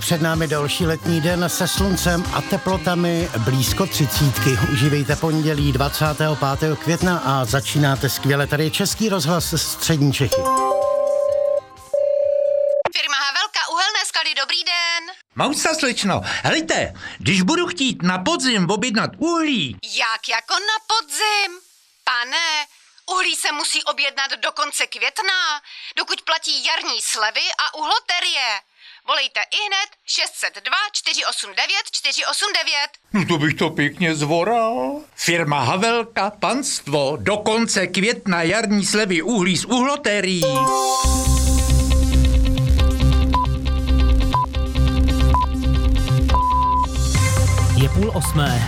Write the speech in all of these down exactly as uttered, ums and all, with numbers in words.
Před námi další letní den se sluncem a teplotami blízko třicítky. Užívejte pondělí dvacátého pátého května a začínáte skvěle. Tady je Český rozhlas Střední Čechy. Firma Havelka, uhelné skaly, dobrý den. Mausa, slečno, helejte, když budu chtít na podzim objednat uhlí. Jak jako na podzim? Pane, uhlí se musí objednat do konce května, dokud platí jarní slevy a uhloterie. Volejte ihned šest set dva čtyři osm devět čtyři osm devět. No to bych to pěkně zvoral. Firma Havelka, panstvo, do konce května jarní slevy uhlí z uhlotérií. Je půl osmé.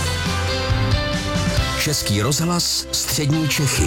Český rozhlas Střední Čechy.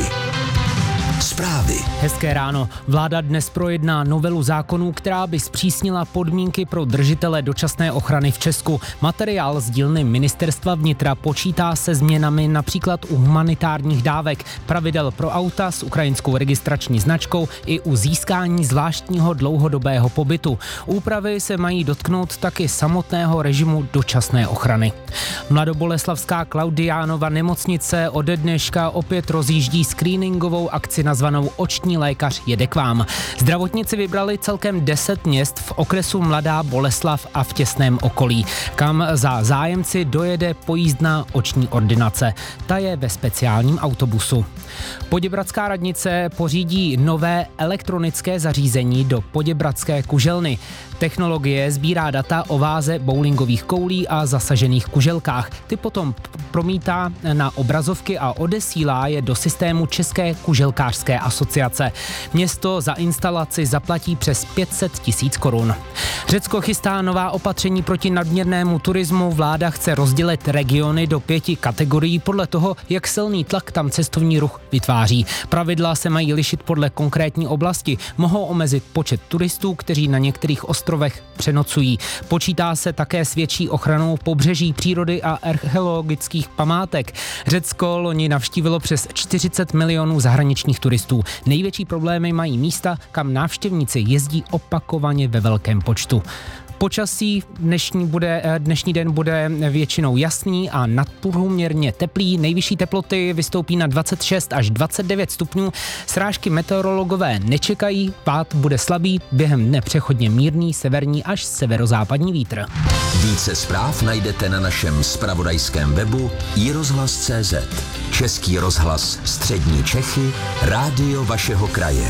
Zprávy. Hezké ráno. Vláda dnes projedná novelu zákonů, která by zpřísnila podmínky pro držitele dočasné ochrany v Česku. Materiál z dílny Ministerstva vnitra počítá se změnami například u humanitárních dávek, pravidel pro auta s ukrajinskou registrační značkou i u získání zvláštního dlouhodobého pobytu. Úpravy se mají dotknout taky samotného režimu dočasné ochrany. Mladoboleslavská Klaudiánova nemocnice ode dneška opět rozjíždí screeningovou akci nazvanou Oční lékař jede k vám. Zdravotníci vybrali celkem deset měst v okresu Mladá Boleslav a v těsném okolí, kam za zájemci dojede pojízdná oční ordinace. Ta je ve speciálním autobusu. Poděbradská radnice pořídí nové elektronické zařízení do Poděbradské kuželny. Technologie sbírá data o váze bowlingových koulí a zasažených kuželkách. Ty potom promítá na obrazovky a odesílá je do systému České kuželkářské asociace. Město za instalaci zaplatí přes pět set tisíc korun. Řecko chystá nová opatření proti nadměrnému turismu. Vláda chce rozdělit regiony do pěti kategorií podle toho, jak silný tlak tam cestovní ruch vytváří. Pravidla se mají lišit podle konkrétní oblasti. Mohou omezit počet turistů, kteří na některých ostrovech přenocují. Počítá se také s větší ochranou pobřeží, přírody a archeologických památek. Řecko loni navštívilo přes čtyřicet milionů zahraničních turistů. Největší problémy mají místa, kam návštěvníci jezdí opakovaně ve velkém počtu. Počasí dnešní, bude, dnešní den bude většinou jasný a nadprůměrně teplý. Nejvyšší teploty vystoupí na dvacet šest až dvacet devět stupňů. Srážky meteorologové nečekají, pád bude slabý, během dne přechodně mírný severní až severozápadní vítr. Více zpráv najdete na našem zpravodajském webu i rozhlas tečka cé zet. Český rozhlas Střední Čechy, rádio vašeho kraje.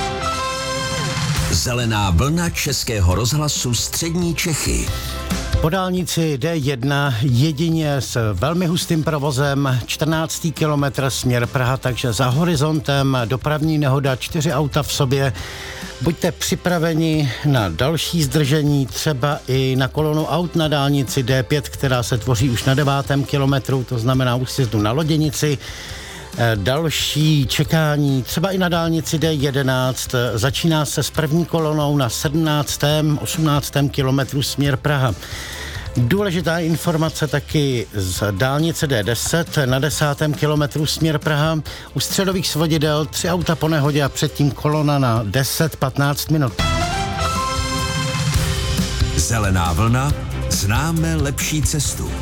Zelená vlna Českého rozhlasu Střední Čechy. Po dálnici D jedna jedině s velmi hustým provozem, čtrnáctý kilometr směr Praha, takže za horizontem dopravní nehoda, čtyři auta v sobě. Buďte připraveni na další zdržení, třeba i na kolonu aut na dálnici D pět, která se tvoří už na devátém kilometru, to znamená u sjezdu na Loděnici. Další čekání třeba i na dálnici D jedenáct začíná se s první kolonou na sedmnáctém osmnáctém kilometru směr Praha. Důležitá informace taky z dálnice D deset na desátém kilometru směr Praha. U středových svodidel tři auta po nehodě a předtím kolona na deset patnáct minut. Zelená vlna, známe lepší cestu.